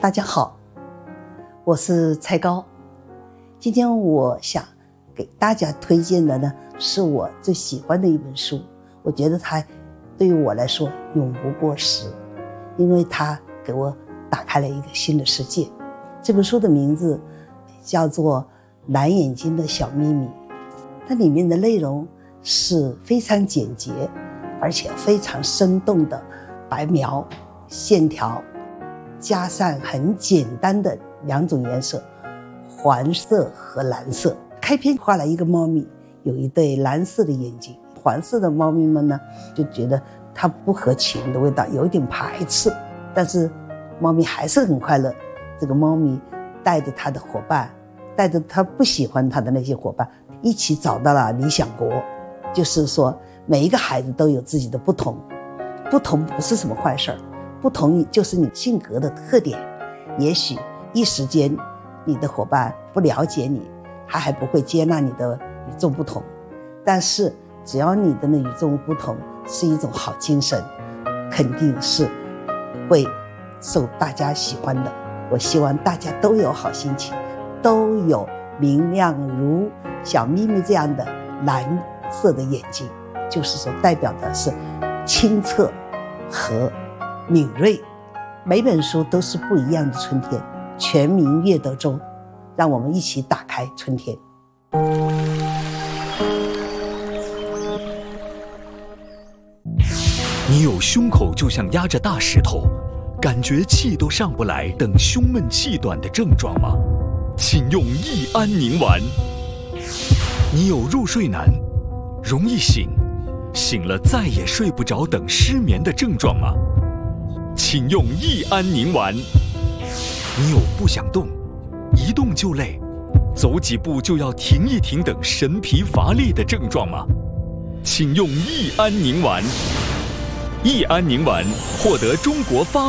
大家好，我是蔡高。今天我想给大家推荐的呢，是我最喜欢的一本书。我觉得它对于我来说永不过时，因为它给我打开了一个新的世界。这本书的名字叫做《蓝眼睛的小秘密》，它里面的内容是非常简洁，而且非常生动的白描线条，加上很简单的两种颜色，黄色和蓝色。开篇画了一个猫咪，有一对蓝色的眼睛，黄色的猫咪们呢就觉得它不合群的味道，有一点排斥，但是猫咪还是很快乐。这个猫咪带着它的伙伴，带着它不喜欢它的那些伙伴，一起找到了理想国。就是说每一个孩子都有自己的不同，不同不是什么坏事，不同就是你性格的特点。也许一时间你的伙伴不了解你，他还不会接纳你的与众不同，但是只要你的与众不同是一种好精神，肯定是会受大家喜欢的。我希望大家都有好心情，都有明亮如小咪咪这样的蓝色的眼睛，就是说代表的是清澈和敏锐。每本书都是不一样的春天，全民阅读中，让我们一起打开春天。 你有胸口就像压着大石头，感觉气都上不来等胸闷气短的症状吗？请用益安宁丸。你有入睡难、容易醒了再也睡不着等失眠的症状吗？请用益安宁丸。你有不想动、一动就累、走几步就要停一停等神疲乏力的症状吗？请用益安宁丸。益安宁丸获得中国发